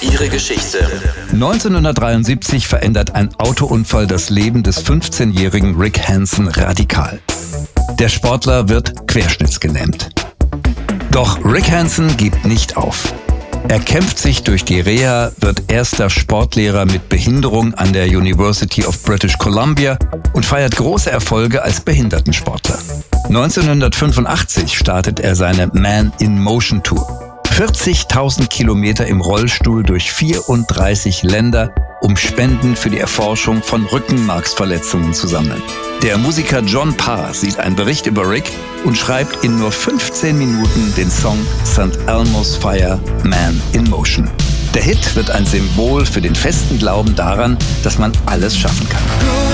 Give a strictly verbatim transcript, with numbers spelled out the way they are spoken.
Ihre Geschichte. neunzehnhundertdreiundsiebzig verändert ein Autounfall das Leben des fünfzehnjährigen Rick Hansen radikal. Der Sportler wird querschnittsgelähmt. Doch Rick Hansen gibt nicht auf. Er kämpft sich durch die Reha, wird erster Sportlehrer mit Behinderung an der University of British Columbia und feiert große Erfolge als Behindertensportler. neunzehnhundertfünfundachtzig startet er seine Man in Motion Tour. vierzigtausend Kilometer im Rollstuhl durch vierunddreißig Länder, um Spenden für die Erforschung von Rückenmarksverletzungen zu sammeln. Der Musiker John Parr sieht einen Bericht über Rick und schreibt in nur fünfzehn Minuten den Song Sankt Elmo's Fire, Man in Motion. Der Hit wird ein Symbol für den festen Glauben daran, dass man alles schaffen kann.